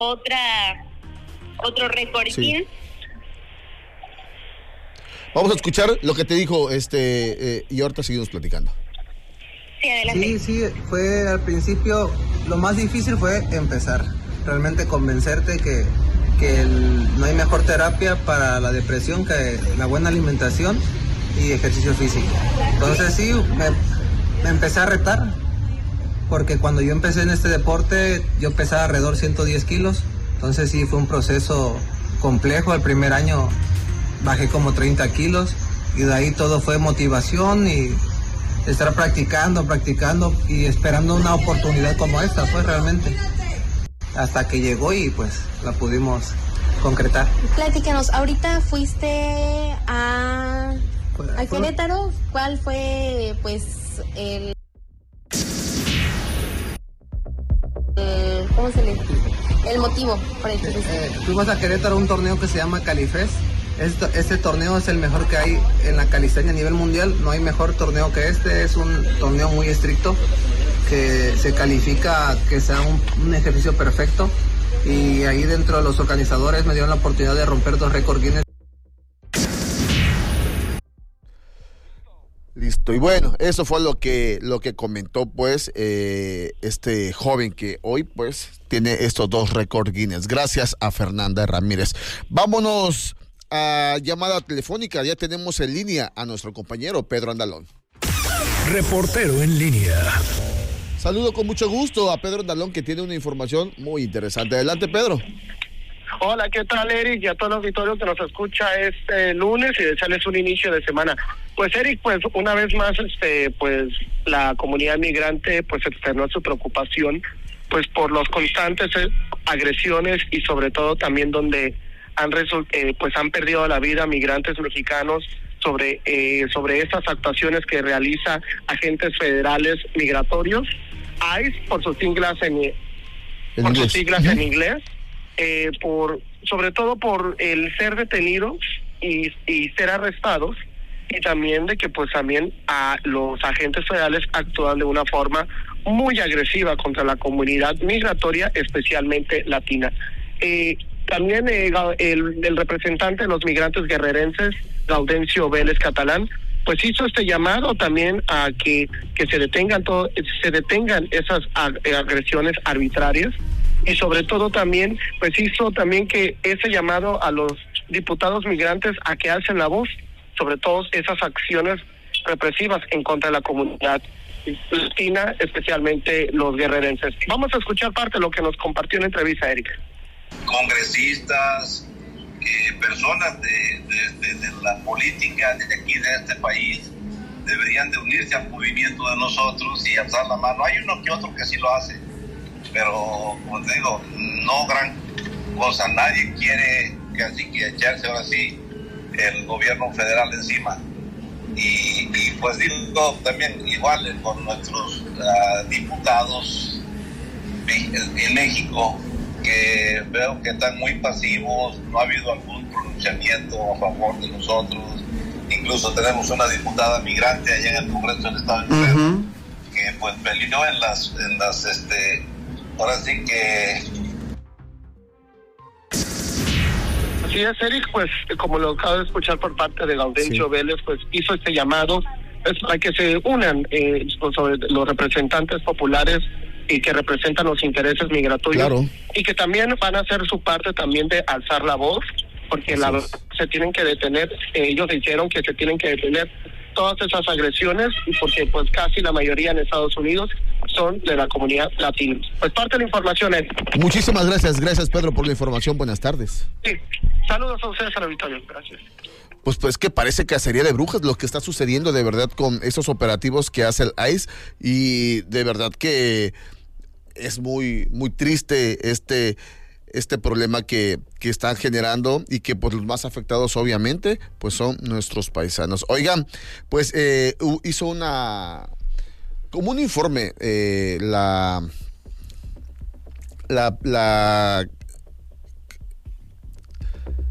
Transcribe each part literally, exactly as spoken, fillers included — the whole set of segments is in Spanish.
otra otro récord. Sí. Vamos a escuchar lo que te dijo este eh, y ahorita seguimos platicando. Sí, adelante. Sí, sí, fue al principio, lo más difícil fue empezar, realmente convencerte que, que el, no hay mejor terapia para la depresión que la buena alimentación y ejercicio físico. Entonces sí, me, me empecé a retar, porque cuando yo empecé en este deporte, yo pesaba alrededor ciento diez kilos, entonces sí fue un proceso complejo. El primer año bajé como treinta kilos y de ahí todo fue motivación y estar practicando, practicando y esperando una oportunidad como esta, pues realmente, hasta que llegó y pues la pudimos concretar. Platícanos, ahorita fuiste a, a Querétaro, ¿cuál fue pues el, el ¿cómo se le dice? El motivo por el que eh, eh, fuimos a Querétaro a un torneo que se llama Califest. Este, este torneo es el mejor que hay en la calistenia a nivel mundial. No hay mejor torneo que este. Es un torneo muy estricto que se califica que sea un, un ejercicio perfecto. Y ahí dentro de los organizadores me dieron la oportunidad de romper dos récords Guinness. Listo, y bueno, eso fue lo que lo que comentó pues eh, este joven que hoy pues tiene estos dos récords Guinness, gracias a Fernanda Ramírez. Vámonos a llamada telefónica, ya tenemos en línea a nuestro compañero Pedro Andalón. Reportero en línea. Saludo con mucho gusto a Pedro Andalón, que tiene una información muy interesante. Adelante, Pedro. Hola, ¿qué tal, Eric? Y a todo el auditorio que nos escucha este lunes y desearles un inicio de semana. Pues, Eric, pues una vez más, este, pues la comunidad migrante pues externó su preocupación pues por los constantes agresiones y sobre todo también donde han result- eh, pues han perdido la vida migrantes mexicanos sobre eh, sobre estas actuaciones que realiza agentes federales migratorios, I C E por sus siglas en, en por inglés. sus siglas Uh-huh. en inglés. Eh, por sobre todo por el ser detenidos y, y ser arrestados, y también de que pues también a los agentes federales actúan de una forma muy agresiva contra la comunidad migratoria, especialmente latina. Eh, también eh, el, el representante de los migrantes guerrerenses, Gaudencio Vélez Catalán, pues hizo este llamado también a que, que se detengan todo, se detengan esas ag- agresiones arbitrarias. Y sobre todo también, pues hizo también que ese llamado a los diputados migrantes a que alcen la voz sobre todas esas acciones represivas en contra de la comunidad latina, especialmente los guerrerenses. Vamos a escuchar parte de lo que nos compartió en entrevista Erika. Congresistas, eh, personas de, de, de, de la política de aquí, de este país, deberían de unirse al movimiento de nosotros y alzar la mano. Hay uno que otro que sí lo hace, pero como te digo, no gran cosa. Nadie quiere casi que echarse ahora sí el gobierno federal encima. Y, y pues digo también igual con nuestros uh, diputados en México, que veo que están muy pasivos, no ha habido algún pronunciamiento a favor de nosotros. Incluso tenemos una diputada migrante allá en el Congreso del Estado de Nuevo León, uh-huh, que pues peleó en las, en las este ahora sí que... Así es, Eric, pues como lo acabo de escuchar por parte de Gaudencio sí. Vélez, pues hizo este llamado pues, para que se unan eh, sobre los representantes populares y que representan los intereses migratorios, claro, y que también van a hacer su parte también de alzar la voz, porque la verdad se tienen que detener, eh, ellos dijeron que se tienen que detener todas esas agresiones, y porque pues casi la mayoría en Estados Unidos son de la comunidad latina. Pues parte de la información es... Muchísimas gracias, gracias Pedro por la información, buenas tardes. Sí, saludos a ustedes al auditorio, gracias. Pues pues que parece cacería de brujas lo que está sucediendo de verdad con esos operativos que hace el I C E, y de verdad que es muy muy triste este este problema que, que están generando, y que pues los más afectados obviamente pues son nuestros paisanos. Oigan, pues eh, hizo una como un informe eh, la la la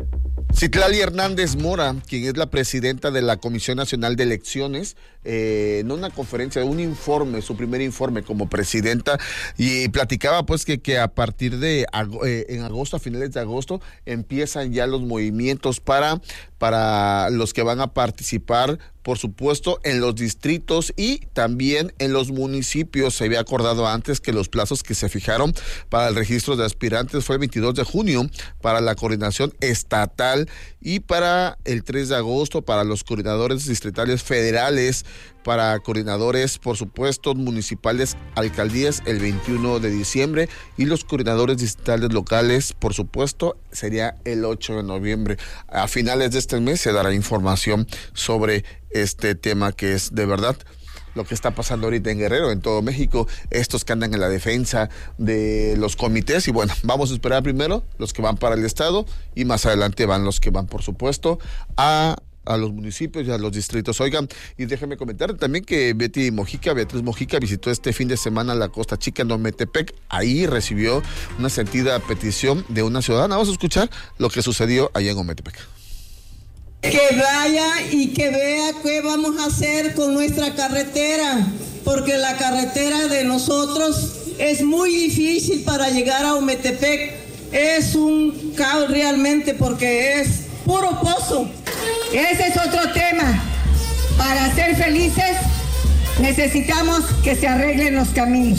Citlali Hernández Mora, quien es la presidenta de la Comisión Nacional de Elecciones, eh, en una conferencia, un informe, su primer informe como presidenta, y platicaba pues que, que a partir de eh, en agosto, a finales de agosto, empiezan ya los movimientos para, para los que van a participar, por supuesto, en los distritos y también en los municipios. Se había acordado antes que los plazos que se fijaron para el registro de aspirantes fue el veintidós de junio para la coordinación estatal y para el tres de agosto para los coordinadores distritales federales, para coordinadores, por supuesto, municipales, alcaldías el veintiuno de diciembre y los coordinadores distritales locales, por supuesto, sería el ocho de noviembre. A finales de este mes se dará información sobre este tema que es de verdad lo que está pasando ahorita en Guerrero, en todo México, estos que andan en la defensa de los comités. Y bueno, vamos a esperar primero los que van para el estado y más adelante van los que van, por supuesto, a a los municipios y a los distritos. Oigan, y déjenme comentar también que Betty Mojica, Beatriz Mojica, visitó este fin de semana la Costa Chica en Ometepec. Ahí recibió una sentida petición de una ciudadana. Vamos a escuchar lo que sucedió allá en Ometepec. Que vaya y que vea qué vamos a hacer con nuestra carretera, porque la carretera de nosotros es muy difícil para llegar a Ometepec. Es un caos realmente porque es puro pozo. Ese es otro tema. Para ser felices necesitamos que se arreglen los caminos.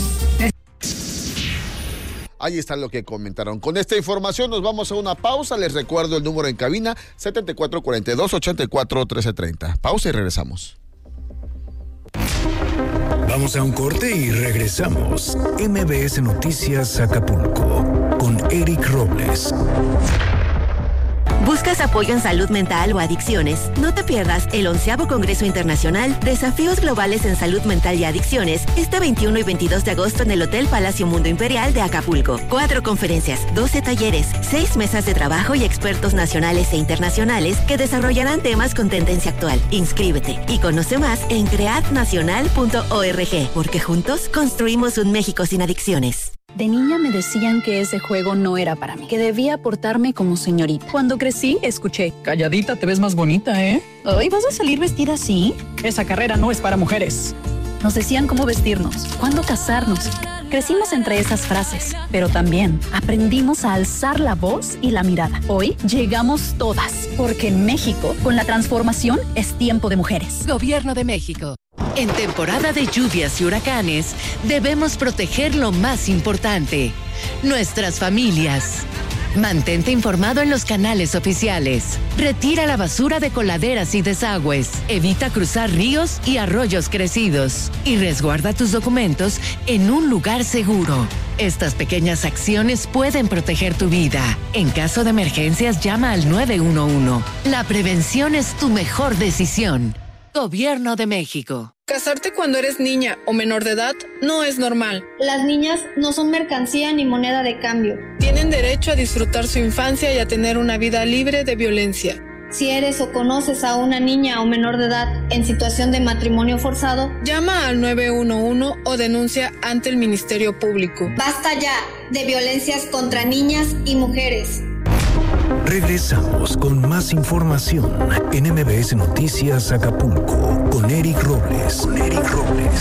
Ahí está lo que comentaron. Con esta información nos vamos a una pausa. Les recuerdo el número en cabina, setenta y cuatro cuarenta y dos, ochenta y cuatro, trece treinta. Pausa y regresamos. Vamos a un corte y regresamos. M B S Noticias Acapulco con Eric Robles. ¿Buscas apoyo en salud mental o adicciones? No te pierdas el onceavo Congreso Internacional Desafíos Globales en Salud Mental y Adicciones este veintiuno y veintidós de agosto en el Hotel Palacio Mundo Imperial de Acapulco. Cuatro conferencias, doce talleres, seis mesas de trabajo y expertos nacionales e internacionales que desarrollarán temas con tendencia actual. Inscríbete y conoce más en cread nacional punto org, porque juntos construimos un México sin adicciones. De niña me decían que ese juego no era para mí, que debía portarme como señorita. Cuando crecí, escuché, calladita te ves más bonita, ¿eh? ¿Hoy vas a salir vestida así? Esa carrera no es para mujeres. Nos decían cómo vestirnos, cuándo casarnos. Crecimos entre esas frases, pero también aprendimos a alzar la voz y la mirada. Hoy llegamos todas, porque en México, con la transformación, es tiempo de mujeres. Gobierno de México. En temporada de lluvias y huracanes, debemos proteger lo más importante, nuestras familias. Mantente informado en los canales oficiales. Retira la basura de coladeras y desagües. Evita cruzar ríos y arroyos crecidos. Y resguarda tus documentos en un lugar seguro. Estas pequeñas acciones pueden proteger tu vida. En caso de emergencias, llama al nueve uno uno. La prevención es tu mejor decisión. Gobierno de México. Casarte cuando eres niña o menor de edad no es normal. Las niñas no son mercancía ni moneda de cambio. Tienen derecho a disfrutar su infancia y a tener una vida libre de violencia. Si eres o conoces a una niña o menor de edad en situación de matrimonio forzado, llama al nueve uno uno o denuncia ante el Ministerio Público. Basta ya de violencias contra niñas y mujeres. Regresamos con más información en M B S Noticias Acapulco con Eric Robles. Con Eric Robles.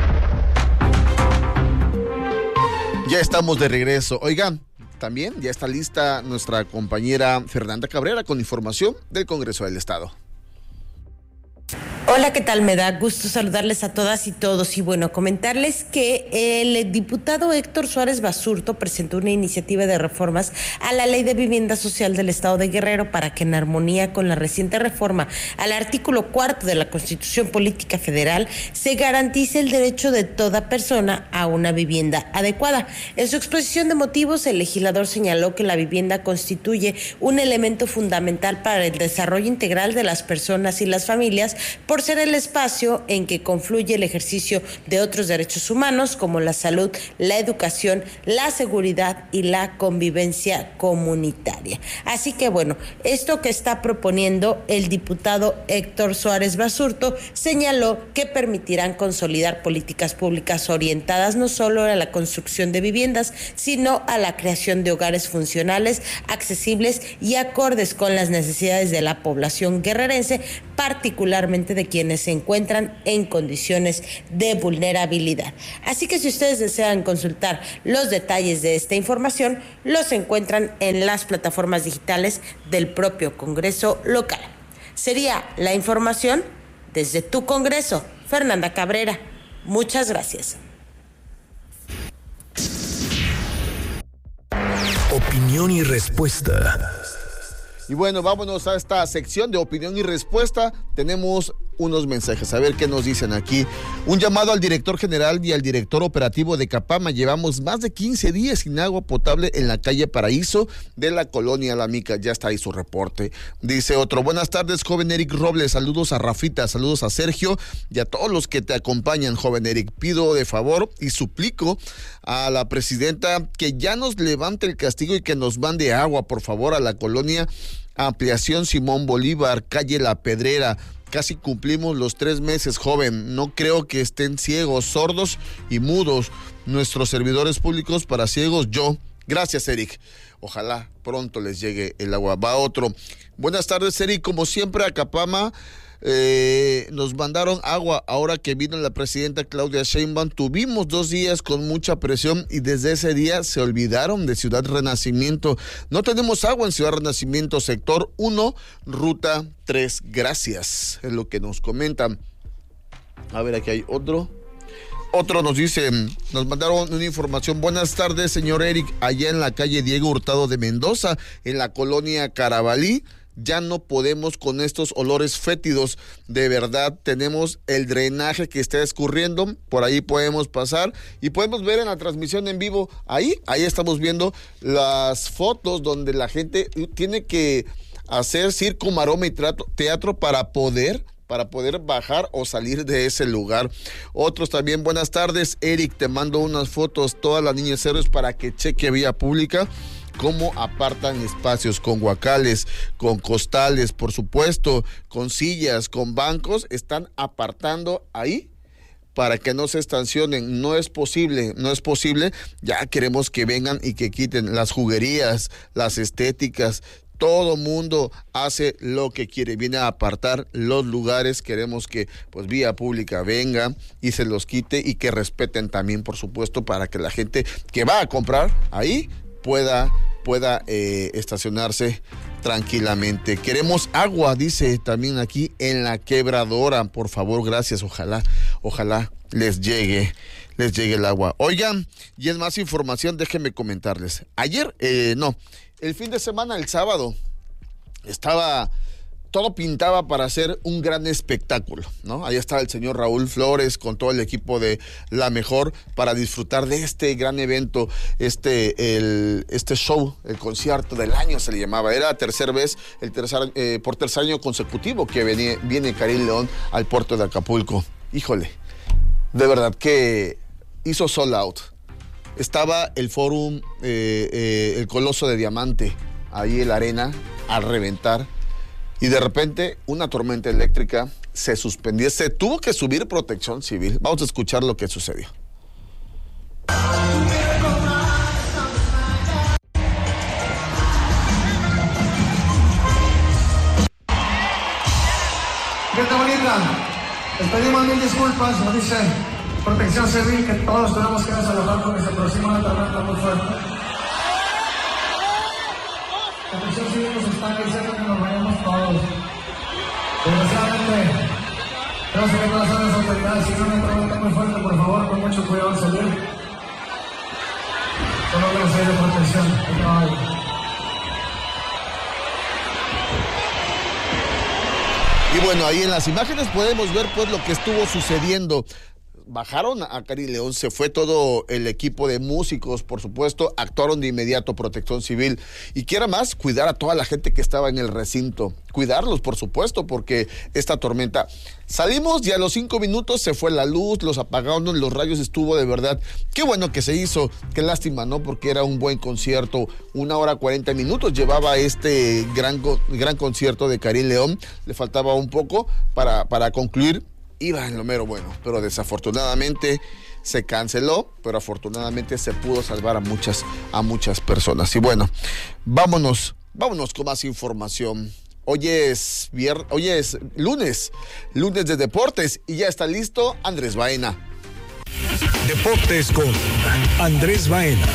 Ya estamos de regreso. Oigan, también ya está lista nuestra compañera Fernanda Cabrera con información del Congreso del Estado. Hola, ¿qué tal? Me da gusto saludarles a todas y todos y bueno, comentarles que el diputado Héctor Suárez Basurto presentó una iniciativa de reformas a la Ley de Vivienda Social del Estado de Guerrero para que en armonía con la reciente reforma al artículo cuarto de la Constitución Política Federal se garantice el derecho de toda persona a una vivienda adecuada. En su exposición de motivos, el legislador señaló que la vivienda constituye un elemento fundamental para el desarrollo integral de las personas y las familias por por ser el espacio en que confluye el ejercicio de otros derechos humanos como la salud, la educación, la seguridad y la convivencia comunitaria. Así que bueno, esto que está proponiendo el diputado Héctor Suárez Basurto señaló que permitirán consolidar políticas públicas orientadas no solo a la construcción de viviendas, sino a la creación de hogares funcionales, accesibles y acordes con las necesidades de la población guerrerense, particularmente de quienes se encuentran en condiciones de vulnerabilidad. Así que si ustedes desean consultar los detalles de esta información, los encuentran en las plataformas digitales del propio Congreso local. Sería la información desde tu Congreso. Fernanda Cabrera, muchas gracias. Opinión y respuesta. Y bueno, vámonos a esta sección de opinión y respuesta. Tenemos unos mensajes, a ver qué nos dicen aquí. Un llamado al director general y al director operativo de Capama. Llevamos más de quince días sin agua potable en la calle Paraíso de la colonia La Mica. Ya está ahí su reporte. Dice otro: buenas tardes, joven Eric Robles. Saludos a Rafita, saludos a Sergio y a todos los que te acompañan, joven Eric. Pido de favor y suplico a la presidenta que ya nos levante el castigo y que nos mande agua, por favor, a la colonia Ampliación Simón Bolívar, calle La Pedrera. Casi cumplimos los tres meses, joven. No creo que estén ciegos, sordos y mudos nuestros servidores públicos para ciegos. Yo. Gracias, Eric. Ojalá pronto les llegue el agua. Va otro. Buenas tardes, Eric. Como siempre, a Capama eh, nos mandaron agua. Ahora que vino la presidenta Claudia Sheinbaum, tuvimos dos días con mucha presión y desde ese día se olvidaron de Ciudad Renacimiento. No tenemos agua en Ciudad Renacimiento, sector uno, ruta tres. Gracias, es lo que nos comentan. A ver, aquí hay otro. Otro nos dice, nos mandaron una información. Buenas tardes, señor Eric. Allá en la calle Diego Hurtado de Mendoza, en la colonia Carabalí, ya no podemos con estos olores fétidos. De verdad, tenemos el drenaje que está escurriendo. Por ahí podemos pasar y podemos ver en la transmisión en vivo. Ahí, ahí estamos viendo las fotos donde la gente tiene que hacer circo, maroma y trato, teatro para poder... para poder bajar o salir de ese lugar. Otros también, buenas tardes, Eric, te mando unas fotos, todas las niñas héroes, para que cheque vía pública cómo apartan espacios con guacales, con costales, por supuesto, con sillas, con bancos, están apartando ahí para que no se estacionen. No es posible, no es posible. Ya queremos que vengan y que quiten las juguerías, las estéticas. Todo mundo hace lo que quiere, viene a apartar los lugares. Queremos que pues vía pública venga y se los quite y que respeten también, por supuesto, para que la gente que va a comprar ahí pueda, pueda eh, estacionarse tranquilamente. Queremos agua, dice también aquí en la Quebradora, por favor, gracias, ojalá, ojalá les llegue, les llegue el agua. Oigan, y en más información, déjenme comentarles. Ayer, eh, no, el fin de semana, el sábado, estaba, todo pintaba para hacer un gran espectáculo, ¿no? Ahí estaba el señor Raúl Flores con todo el equipo de La Mejor para disfrutar de este gran evento, este, el, este show, el concierto del año se le llamaba. Era la tercera vez, el tercer, eh, por tercer año consecutivo que viene, viene Karim León al puerto de Acapulco. Híjole, de verdad que hizo sold out. Estaba el Fórum, eh, eh, el Coloso de Diamante, ahí en la arena, a reventar. Y de repente, una tormenta eléctrica se suspendió. Se tuvo que subir Protección Civil. Vamos a escuchar lo que sucedió. Gente bonita, les pedimos mil disculpas, nos dice Protección Civil que todos tenemos que desalojar porque se aproxima una tormenta muy fuerte. Protección Civil nos está diciendo que nos vayamos todos. Desgraciadamente, tenemos que conocer a las autoridades. Si no hay una tormenta muy fuerte, por favor, con mucho cuidado al salir. Solo gracias de protección. Al trabajo. Y bueno, ahí en las imágenes podemos ver pues lo que estuvo sucediendo. bajaron a Karin León, se fue todo el equipo de músicos, por supuesto, actuaron de inmediato Protección Civil y quiera más, cuidar a toda la gente que estaba en el recinto, cuidarlos, por supuesto, porque esta tormenta, salimos y a los cinco minutos se fue la luz, los apagaron, los rayos, estuvo de verdad, qué bueno que se hizo, qué lástima, ¿no? Porque era un buen concierto, una hora cuarenta minutos llevaba este gran, gran concierto de Karin León, le faltaba un poco para, para concluir. Iba en lo mero bueno, pero desafortunadamente se canceló, pero afortunadamente se pudo salvar a muchas, a muchas personas. Y bueno, vámonos, vámonos con más información. Hoy es vier... hoy es lunes, lunes de deportes y ya está listo Andrés Baena. Deportes con Andrés Baena.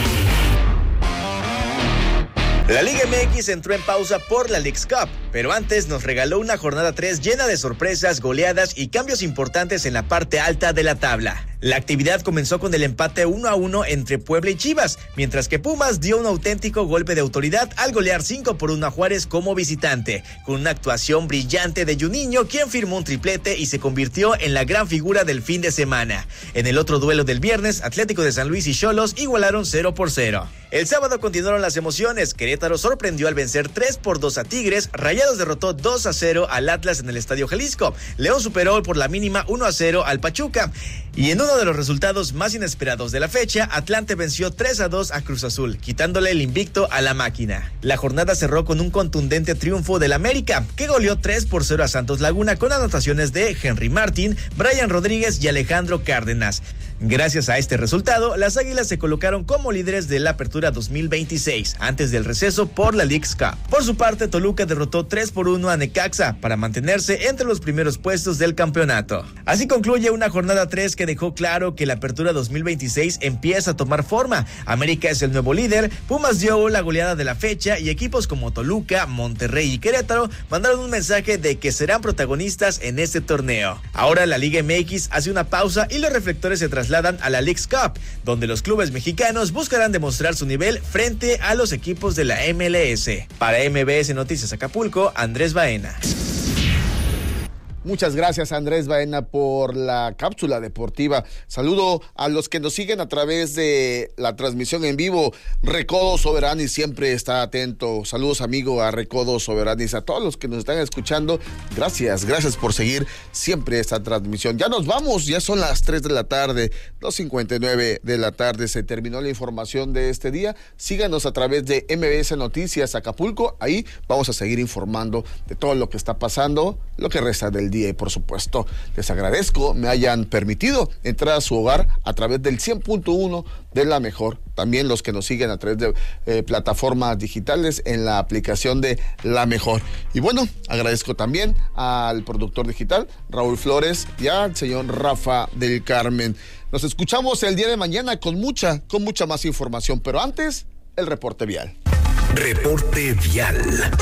La Liga M X entró en pausa por la Leagues Cup, pero antes nos regaló una jornada tres llena de sorpresas, goleadas y cambios importantes en la parte alta de la tabla. La actividad comenzó con el empate uno a uno entre Puebla y Chivas, mientras que Pumas dio un auténtico golpe de autoridad al golear cinco por uno a Juárez como visitante, con una actuación brillante de Juninho, quien firmó un triplete y se convirtió en la gran figura del fin de semana. En el otro duelo del viernes, Atlético de San Luis y Xolos igualaron cero por cero. El sábado continuaron las emociones. Querétaro sorprendió al vencer tres por dos a Tigres, Rayados derrotó dos a cero al Atlas en el Estadio Jalisco, León superó por la mínima uno a cero al Pachuca, y en uno de los resultados más inesperados de la fecha, Atlante venció tres a dos a Cruz Azul, quitándole el invicto a la máquina. La jornada cerró con un contundente triunfo del América, que goleó tres por cero a Santos Laguna con anotaciones de Henry Martín, Brian Rodríguez y Alejandro Cárdenas. Gracias a este resultado, las Águilas se colocaron como líderes de la Apertura dos mil veintiséis, antes del receso por la Leagues Cup. Por su parte, Toluca derrotó tres por uno a Necaxa para mantenerse entre los primeros puestos del campeonato. Así concluye una jornada tres que dejó claro que la Apertura dos mil veintiséis empieza a tomar forma. América es el nuevo líder, Pumas dio la goleada de la fecha y equipos como Toluca, Monterrey y Querétaro mandaron un mensaje de que serán protagonistas en este torneo. Ahora la Liga M X hace una pausa y los reflectores se trasladan a la Leagues Cup, donde los clubes mexicanos buscarán demostrar su nivel frente a los equipos de la M L S. Para M B S Noticias Acapulco, Andrés Baena. Muchas gracias, Andrés Baena, por la cápsula deportiva. Saludo a los que nos siguen a través de la transmisión en vivo. Recodo Soberanis siempre está atento. Saludos, amigo, a Recodo Soberanis. A todos los que nos están escuchando, gracias, gracias por seguir siempre esta transmisión. Ya nos vamos, ya son las tres de la tarde, dos cincuenta y nueve de la tarde. Se terminó la información de este día. Síganos a través de M B S Noticias Acapulco. Ahí vamos a seguir informando de todo lo que está pasando, lo que resta del día. Y por supuesto, les agradezco me hayan permitido entrar a su hogar a través del cien punto uno de La Mejor. También los que nos siguen a través de eh, plataformas digitales en la aplicación de La Mejor. Y bueno, agradezco también al productor digital Raúl Flores y al señor Rafa del Carmen. Nos escuchamos el día de mañana con mucha, con mucha más información. Pero antes, el reporte vial. Reporte vial.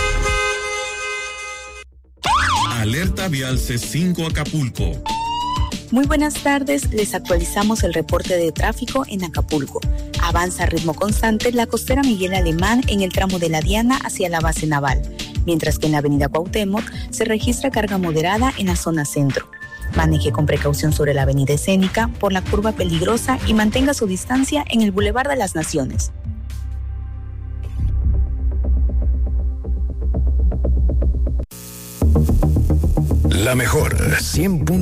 Alerta Vial C cinco Acapulco. Muy buenas tardes, les actualizamos el reporte de tráfico en Acapulco. Avanza a ritmo constante la costera Miguel Alemán en el tramo de la Diana hacia la base naval, mientras que en la avenida Cuauhtémoc se registra carga moderada en la zona centro. Maneje con precaución sobre la avenida Escénica por la curva peligrosa y mantenga su distancia en el Boulevard de las Naciones. La Mejor cien.